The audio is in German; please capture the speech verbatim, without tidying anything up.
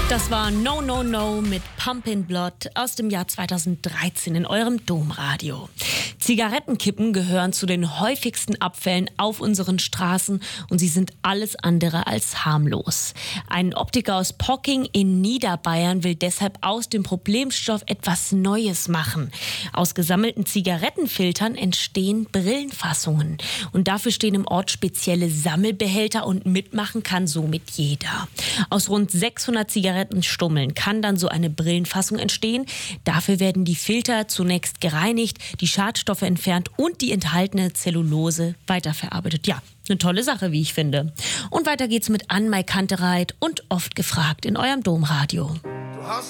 Das war No No No mit Pumpin' Blood aus dem Jahr zweitausenddreizehn in eurem Domradio. Zigarettenkippen gehören zu den häufigsten Abfällen auf unseren Straßen und sie sind alles andere als harmlos. Ein Optiker aus Pocking in Niederbayern will deshalb aus dem Problemstoff etwas Neues machen. Aus gesammelten Zigarettenfiltern entstehen Brillenfassungen. Und dafür stehen im Ort spezielle Sammelbehälter und mitmachen kann somit jeder. Aus rund sechshundert Zigarettenstummeln kann dann so eine Brillenfassung entstehen. Dafür werden die Filter zunächst gereinigt, die Schadstoffe entfernt und die enthaltene Zellulose weiterverarbeitet. Ja, eine tolle Sache, wie ich finde. Und weiter geht's mit Ann-Mai Kantereit und oft gefragt in eurem Domradio.